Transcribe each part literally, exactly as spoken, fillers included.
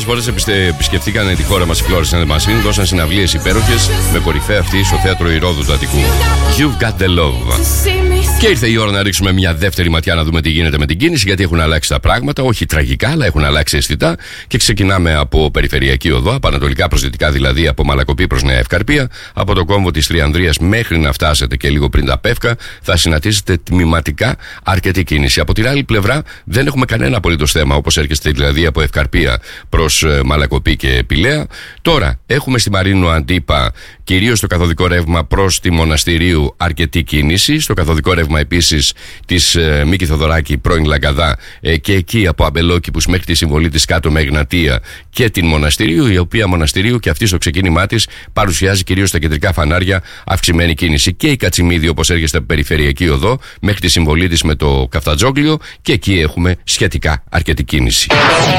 φορές επισκεφτήκαν τη χώρα μας οι Florence and the Machine, δώσαν συναυλίες υπέροχες με κορυφαία αυτή στο θέατρο Ηρόδου του Αττικού. You've got the love. Και ήρθε η ώρα να ρίξουμε μια δεύτερη ματιά να δούμε τι γίνεται με την κίνηση, γιατί έχουν αλλάξει τα πράγματα, όχι τραγικά, αλλά έχουν αλλάξει αισθητά. Και ξεκινάμε από περιφερειακή οδό, από ανατολικά προς δυτικά, δηλαδή από Μαλακοπή προς Νέα Ευκαρπία, από το κόμβο της Τριανδρίας μέχρι να φτάσετε και λίγο πριν τα Πεύκα, θα συναντήσετε τμηματικά αρκετή κίνηση. Από την άλλη πλευρά δεν έχουμε κανένα απολύτως θέμα, όπως έρχεστε δηλαδή από Ευκαρπία προς Μαλακοπή και Πηλαία. Τώρα έχουμε στη Μαρίνου Αντίπα κυρίως το καθοδικό ρεύμα προς τη Μοναστηρίου αρκετή κίνηση. Στο καθοδικό ρεύμα επίσης της ε, Μίκη Θοδωράκη πρώην Λαγκαδά ε, και εκεί από Αμπελόκηπους μέχρι τη συμβολή της κάτω με Εγνατία και την Μοναστηρίου, η οποία Μοναστηρίου και αυτή στο ξεκίνημά της παρουσιάζει κυρίως στα κεντρικά φανάρια αυξημένη κίνηση. Και η Κατσιμίδη, όπως έρχεστε από περιφερειακή οδό μέχρι τη συμβολή της με το Καφτατζόγλιο, και εκεί έχουμε σχετικά αρκετή κίνηση.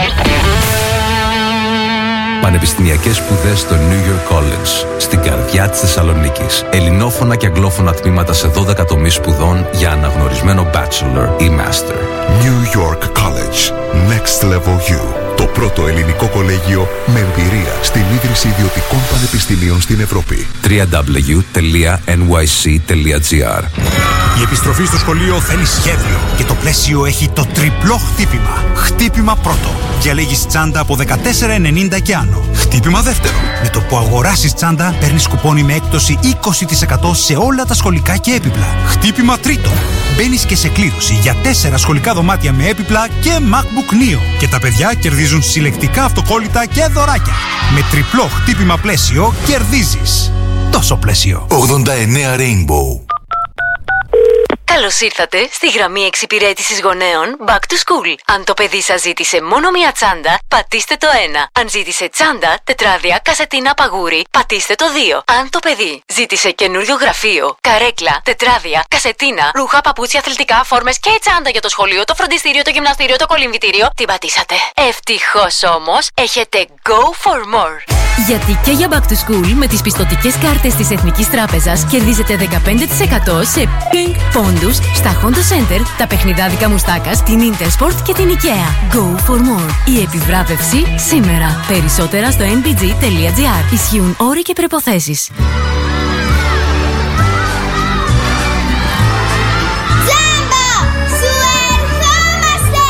Πανεπιστημιακές σπουδές στο New York College, στην καρδιά της Θεσσαλονίκης. Ελληνόφωνα και αγγλόφωνα τμήματα σε δώδεκα τομείς σπουδών για αναγνωρισμένο bachelor ή master. New York College. Next Level You. Το πρώτο ελληνικό κολέγιο με εμπειρία στην ίδρυση ιδιωτικών πανεπιστημίων στην Ευρώπη. double-u double-u double-u τελεία εν γουάι σι τελεία τζι άρ. Η επιστροφή στο σχολείο θέλει σχέδιο και το πλαίσιο έχει το τριπλό χτύπημα. Χτύπημα πρώτο. Διαλέγεις τσάντα από δεκατέσσερα ενενήντα και άνω. Χτύπημα δεύτερο. Με το που αγοράσεις τσάντα παίρνεις κουπόνι με έκπτωση είκοσι τοις εκατό σε όλα τα σχολικά και έπιπλα. Χτύπημα τρίτο. Μπαίνεις και σε κλήρωση για τέσσερα σχολικά δωμάτια με έπιπλα και MacBook Neo. Και τα παιδιά κερδίζουν συλλεκτικά αυτοκόλλητα και δωράκια. Με τριπλό χτύπημα πλαίσιο κερδίζεις. Τόσο πλαίσιο. ογδόντα εννέα Rainbow. Καλώς ήρθατε στη γραμμή εξυπηρέτησης γονέων Back to School. Αν το παιδί σας ζήτησε μόνο μία τσάντα, πατήστε το ένα. Αν ζήτησε τσάντα, τετράδια, κασετίνα, παγούρι, πατήστε το δύο. Αν το παιδί ζήτησε καινούριο γραφείο, καρέκλα, τετράδια, κασετίνα, ρούχα, παπούτσια, αθλητικά, φόρμες και τσάντα για το σχολείο, το φροντιστήριο, το γυμναστήριο, το κολυμβητήριο, την πατήσατε. Ευτυχώς όμως, έχετε Go for More. Γιατί και για Back to School με τις πιστωτικές κάρτες της Εθνικής Τράπεζας κερδίζετε δεκαπέντε τοις εκατό σε Pink πόντους στα Honda Center, τα παιχνιδάδικα Μουστάκας, την Intersport και την IKEA. Go for more. Η επιβράβευση σήμερα. Περισσότερα στο εν μπι τζι τελεία τζι άρ. Ισχύουν όροι και προϋποθέσεις.